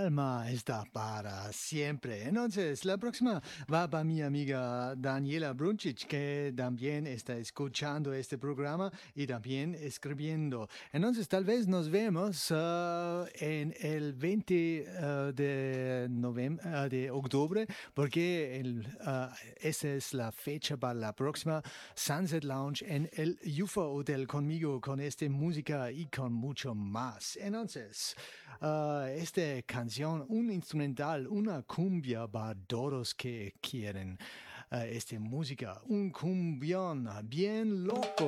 alma está para siempre. Entonces, la próxima va para mi amiga Daniela Brunchich, que también está escuchando este programa y también escribiendo. Entonces, tal vez nos vemos en el 20 de octubre, porque esa es la fecha para la próxima Sunset Lounge en el UFO Hotel conmigo, con esta música y con mucho más. Entonces, esta canción, un instrumental, una cumbia para todos que quieren esta música, un cumbión bien loco.